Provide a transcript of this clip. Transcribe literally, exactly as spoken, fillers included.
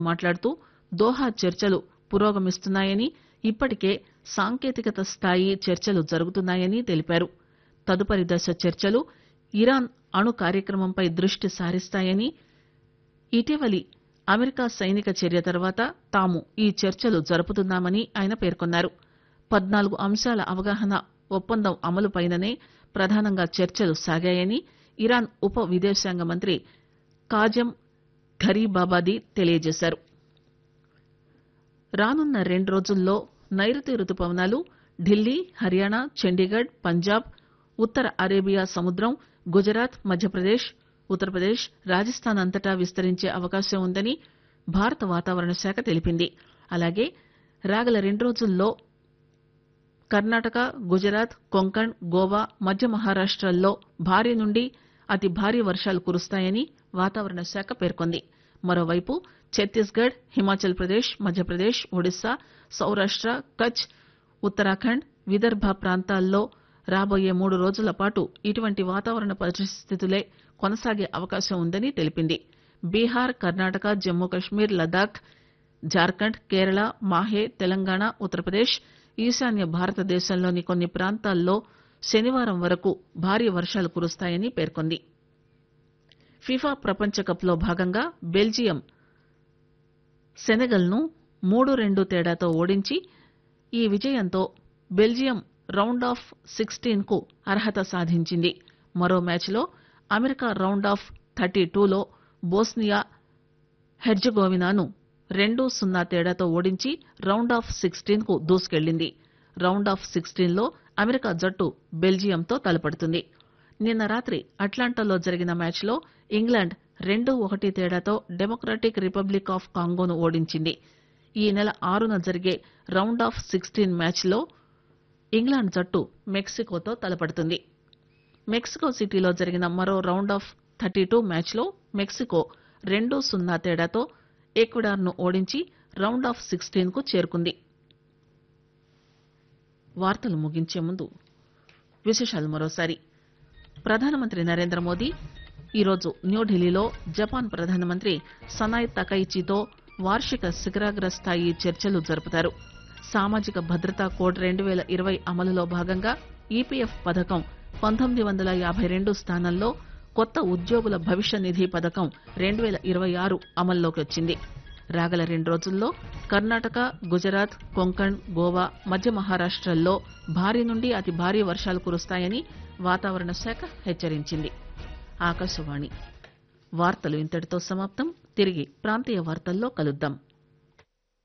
మాట్లాడుతూ దోహా చర్చలు పురోగమిస్తున్నాయని ఇప్పటికే సాంకేతికత స్థాయి చర్చలు జరుగుతున్నాయని తెలిపారు. తదుపరి దశ చర్చలు ఇరాన్ అణు కార్యక్రమంపై దృష్టి సారిస్తాయని, ఇటీవలి అమెరికా సైనిక చర్య తర్వాత తాము ఈ చర్చలు జరుపుతున్నామని ఆయన పేర్కొన్నారు. పద్నాలుగు అంశాల అవగాహన ఒప్పందం అమలుపైననే ప్రధానంగా చర్చలు సాగాయని ఇరాన్ ఉప విదేశాంగ మంత్రి కాజెం ఘరీబాబాదీ తెలియజేశారు. రానున్న రెండు రోజుల్లో నైరుతి రుతుపవనాలు ఢిల్లీ, హర్యానా, చండీగఢ్, పంజాబ్, ఉత్తర అరేబియా సముద్రం, గుజరాత్, మధ్యప్రదేశ్, ఉత్తరప్రదేశ్, రాజస్థాన్ అంతటా విస్తరించే అవకాశం ఉందని భారత వాతావరణ శాఖ తెలిపింది. అలాగే రాగల రెండు రోజుల్లో కర్ణాటక, గుజరాత్, కొంకణ్, గోవా, మధ్య మహారాష్టల్లో భారీ నుండి అతి భారీ వర్షాలు కురుస్తాయని వాతావరణ శాఖ పేర్కొంది. మరోవైపు ఛత్తీస్గఢ్, హిమాచల్ ప్రదేశ్, మధ్యప్రదేశ్, ఒడిశా, సౌరాష్ట, కచ్, ఉత్తరాఖండ్, విదర్భ ప్రాంతాల్లో రాబోయే మూడు రోజుల పాటు ఇటువంటి వాతావరణ పరిస్థితులే కొనసాగే అవకాశం ఉందని తెలిపింది. బీహార్, కర్ణాటక, జమ్మూ కశ్మీర్, లదాఖ్, జార్ఖండ్, కేరళ, మాహే, తెలంగాణ, ఉత్తరప్రదేశ్, ఈశాన్య భారతదేశంలోని కొన్ని ప్రాంతాల్లో శనివారం వరకు భారీ వర్షాలు కురుస్తాయని పేర్కొంది. ఫిఫా ప్రపంచ కప్ లో భాగంగా బెల్జియం సెనెగల్ ను మూడు రెండు తేడాతో ఓడించి ఈ విజయంతో బెల్జియం రౌండ్ ఆఫ్ సిక్స్టీన్ కు అర్హత సాధించింది. మరో మ్యాచ్ లో అమెరికా రౌండ్ ఆఫ్ థర్టీ టూలో బోస్నియా హెర్జగోవినాను రెండు సున్నా తేడాతో ఓడించి రౌండ్ ఆఫ్ సిక్స్టీన్ కు దూసుకెళ్లింది. రౌండ్ ఆఫ్ సిక్స్టీన్ లో అమెరికా జట్టు బెల్జియంతో తలపడుతుంది. నిన్న రాత్రి అట్లాంటాలో జరిగిన మ్యాచ్ లో ఇంగ్లాండ్ రెండు ఒకటి తేడాతో డెమోక్రటిక్ రిపబ్లిక్ ఆఫ్ కాంగోను ఓడించింది. ఈ నెల ఆరున జరిగే రౌండ్ ఆఫ్ సిక్స్టీన్ మ్యాచ్ లో ఇంగ్లాండ్ జట్టు మెక్సికోతో తలపడుతుంది. మెక్సికో సిటీలో జరిగిన మరో round of thirty two match లో మెక్సికో రెండు సున్నా తేడాతో ఈక్వెడార్ ను ఓడించి రౌండ్ ఆఫ్ సిక్స్టీన్ కు చేరుకుంది. వార్తలు ముగించే ముందు విశేషాలు మరోసారి. ప్రధానమంత్రి నరేంద్ర మోదీ ఈరోజు న్యూఢిల్లీలో జపాన్ ప్రధానమంత్రి సనాయ్ తకైచితో వార్షిక శిఖరాగ్ర స్థాయి చర్చలు జరుపుతారు. సామాజిక భద్రతా కోడ్ రెండు వేల ఇరవై అమలులో భాగంగా ఈపీఎఫ్ పథకం పంతొమ్మిది వందల యాభై రెండు స్థానంలో కొత్త ఉద్యోగుల భవిష్య నిధి పథకం రెండు వేల ఇరవై ఆరు అమల్లోకి వచ్చింది. రాగల రెండు రోజుల్లో కర్ణాటక, గుజరాత్, కొంకణ్, గోవా, మధ్య మహారాష్టల్లో భారీ నుండి అతి భారీ వర్షాలు కురుస్తాయని వాతావరణ శాఖ హెచ్చరించింది. ఆకాశవాణి వార్తలు ఇంతటితో సమాప్తం. తిరిగి ప్రాంతీయ వార్తల్లో కలుద్దాం.